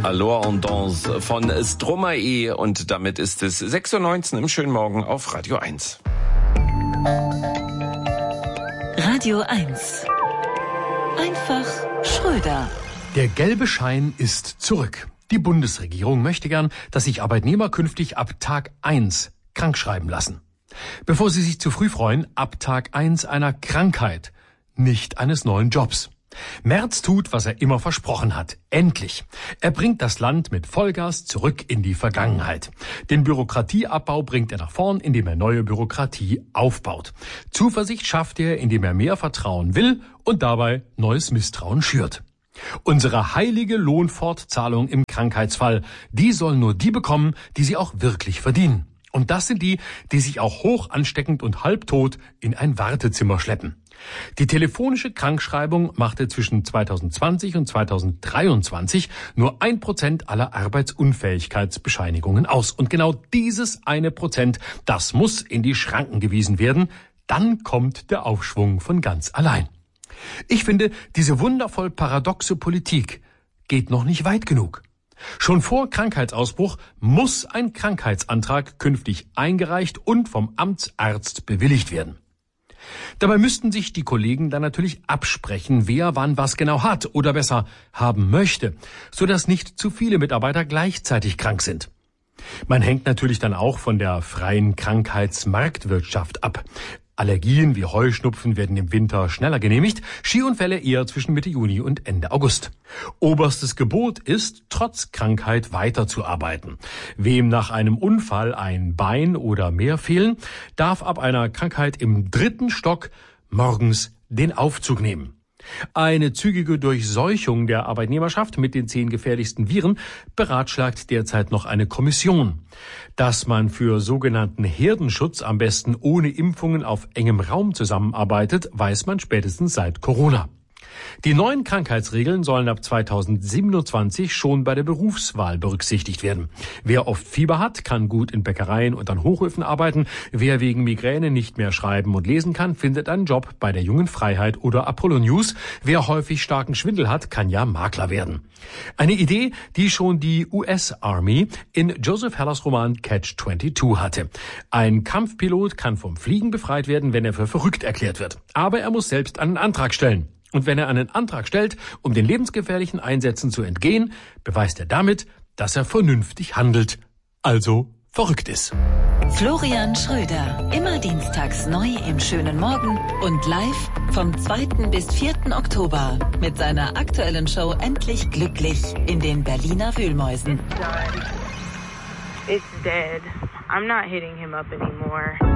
Alors on danse von Stromae und damit ist es 6:19 Uhr im schönen Morgen auf Radio 1. Radio 1. Einfach Schröder. Der gelbe Schein ist zurück. Die Bundesregierung möchte gern, dass sich Arbeitnehmer künftig ab Tag 1 krankschreiben lassen. Bevor sie sich zu früh freuen, ab Tag 1 einer Krankheit, nicht eines neuen Jobs. Merz tut, was er immer versprochen hat. Endlich. Er bringt das Land mit Vollgas zurück in die Vergangenheit. Den Bürokratieabbau bringt er nach vorn, indem er neue Bürokratie aufbaut. Zuversicht schafft er, indem er mehr Vertrauen will und dabei neues Misstrauen schürt. Unsere heilige Lohnfortzahlung im Krankheitsfall, die sollen nur die bekommen, die sie auch wirklich verdienen. Und das sind die, die sich auch hoch ansteckend und halbtot in ein Wartezimmer schleppen. Die telefonische Krankschreibung machte zwischen 2020 und 2023 nur 1% aller Arbeitsunfähigkeitsbescheinigungen aus. Und genau dieses 1%, das muss in die Schranken gewiesen werden. Dann kommt der Aufschwung von ganz allein. Ich finde, diese wundervoll paradoxe Politik geht noch nicht weit genug. Schon vor Krankheitsausbruch muss ein Krankheitsantrag künftig eingereicht und vom Amtsarzt bewilligt werden. Dabei müssten sich die Kollegen dann natürlich absprechen, wer wann was genau hat oder besser haben möchte, sodass nicht zu viele Mitarbeiter gleichzeitig krank sind. Man hängt natürlich dann auch von der freien Krankheitsmarktwirtschaft ab. Allergien wie Heuschnupfen werden im Winter schneller genehmigt, Skiunfälle eher zwischen Mitte Juni und Ende August. Oberstes Gebot ist, trotz Krankheit weiterzuarbeiten. Wem nach einem Unfall ein Bein oder mehr fehlen, darf ab einer Krankheit im 3. Stock morgens den Aufzug nehmen. Eine zügige Durchseuchung der Arbeitnehmerschaft mit den 10 gefährlichsten Viren beratschlagt derzeit noch eine Kommission. Dass man für sogenannten Herdenschutz am besten ohne Impfungen auf engem Raum zusammenarbeitet, weiß man spätestens seit Corona. Die neuen Krankheitsregeln sollen ab 2027 schon bei der Berufswahl berücksichtigt werden. Wer oft Fieber hat, kann gut in Bäckereien und an Hochöfen arbeiten. Wer wegen Migräne nicht mehr schreiben und lesen kann, findet einen Job bei der Jungen Freiheit oder Apollo News. Wer häufig starken Schwindel hat, kann ja Makler werden. Eine Idee, die schon die US Army in Joseph Hellers Roman Catch-22 hatte. Ein Kampfpilot kann vom Fliegen befreit werden, wenn er für verrückt erklärt wird. Aber er muss selbst einen Antrag stellen. Und wenn er einen Antrag stellt, um den lebensgefährlichen Einsätzen zu entgehen, beweist er damit, dass er vernünftig handelt, also verrückt ist. Florian Schröder, immer dienstags neu im schönen Morgen und live vom 2. bis 4. Oktober mit seiner aktuellen Show Endlich Glücklich in den Berliner Wühlmäusen. It's dead. I'm not hitting him up anymore.